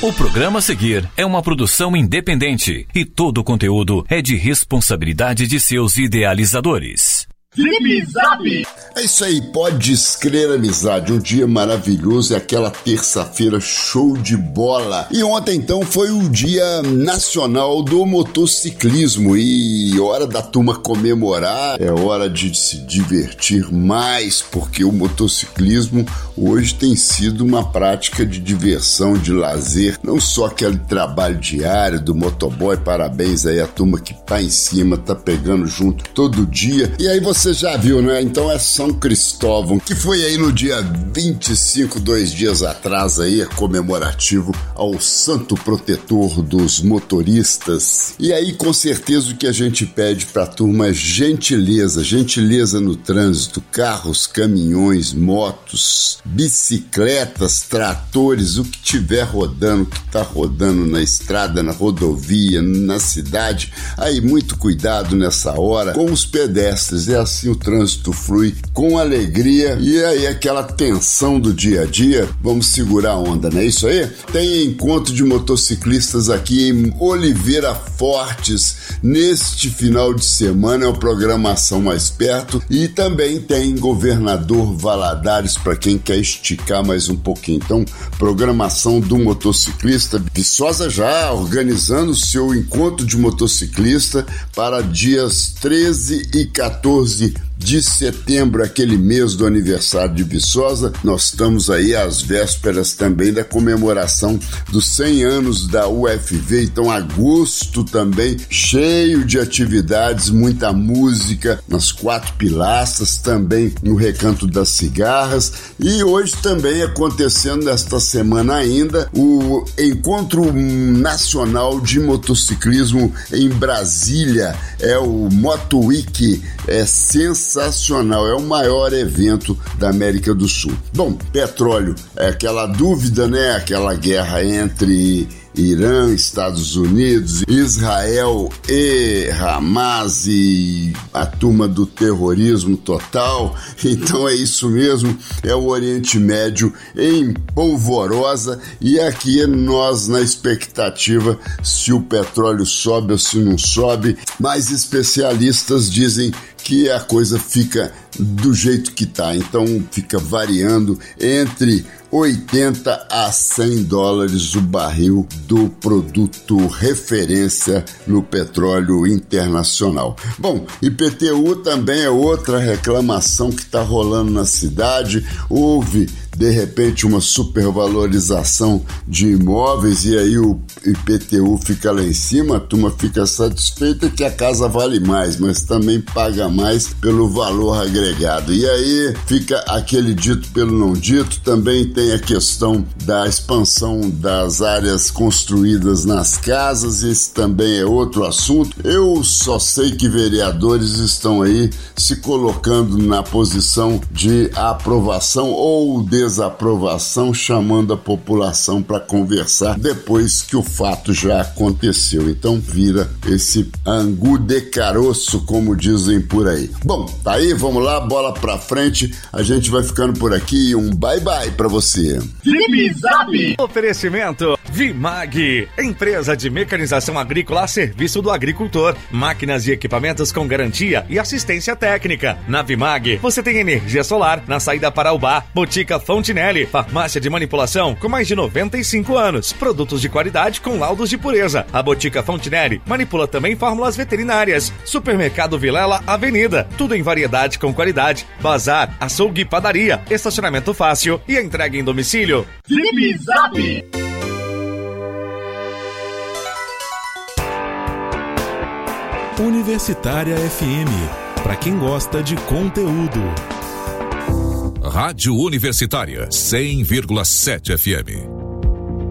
O programa a seguir é uma produção independente e todo o conteúdo é de responsabilidade de seus idealizadores. Zip Zap! É isso aí, pode escrever, amizade. Um dia maravilhoso, é aquela terça-feira show de bola. E ontem, então, foi o Dia Nacional do Motociclismo. E hora da turma comemorar, é hora de se divertir mais, porque o motociclismo hoje tem sido uma prática de diversão, de lazer. Não só aquele trabalho diário do motoboy, parabéns aí a turma que tá em cima, tá pegando junto todo dia. E aí você já viu, né? Então é São Cristóvão, que foi aí no dia 25, 2 dias atrás aí, é comemorativo ao santo protetor dos motoristas. E aí, com certeza, o que a gente pede pra turma é gentileza no trânsito, carros, caminhões, motos, bicicletas, tratores, o que tiver rodando, o que tá rodando na estrada, na rodovia, na cidade, aí muito cuidado nessa hora com os pedestres, é assim o trânsito flui com alegria. E aí aquela tensão do dia a dia, vamos segurar a onda, não é isso aí? Tem encontro de motociclistas aqui em Oliveira Fortes neste final de semana, é a programação mais perto, e também tem Governador Valadares para quem quer esticar mais um pouquinho. Então, programação do motociclista, Viçosa já organizando seu encontro de motociclista para dias 13 e 14 de setembro, aquele mês do aniversário de Viçosa. Nós estamos aí às vésperas também da comemoração dos 100 anos da UFV, então agosto também cheio de atividades, muita música nas 4 pilastras, também no Recanto das Cigarras, e hoje também acontecendo nesta semana ainda o Encontro Nacional de Motociclismo em Brasília, é o Moto Week, é sensacional, é o maior evento da América do Sul. Bom, petróleo, é aquela dúvida, né? Aquela guerra entre Irã, Estados Unidos, Israel e Hamas e a turma do terrorismo total. Então é isso mesmo, é o Oriente Médio em polvorosa, e aqui nós na expectativa se o petróleo sobe ou se não sobe, mas especialistas dizem que a coisa fica do jeito que tá, então fica variando entre 80 a 100 dólares o barril do produto referência no petróleo internacional. Bom, IPTU também é outra reclamação que está rolando na cidade. Houve de repente uma supervalorização de imóveis e aí o IPTU fica lá em cima, a turma fica satisfeita que a casa vale mais, mas também paga mais pelo valor agregado. E aí fica aquele dito pelo não dito. Também tem a questão da expansão das áreas construídas nas casas, esse também é outro assunto. Eu só sei que vereadores estão aí se colocando na posição de aprovação ou desaprovação, chamando a população para conversar depois que o fato já aconteceu. Então vira esse angu de caroço, como dizem por aí. Bom, tá aí, vamos lá, bola pra frente, a gente vai ficando por aqui, um bye bye pra você. Zip Zap! Oferecimento Vimag, empresa de mecanização agrícola a serviço do agricultor, máquinas e equipamentos com garantia e assistência técnica. Na Vimag, você tem energia solar na saída para Ubá, Botica Fontinelli, farmácia de manipulação com mais de 95 anos, produtos de qualidade com laudos de pureza. A Botica Fontinelli manipula também fórmulas veterinárias. Supermercado Vilela Avenida, tudo em variedade com qualidade. Bazar, açougue e padaria, estacionamento fácil e a entrega em domicílio. Zip Zap! Universitária FM, para quem gosta de conteúdo. Rádio Universitária 100,7 FM.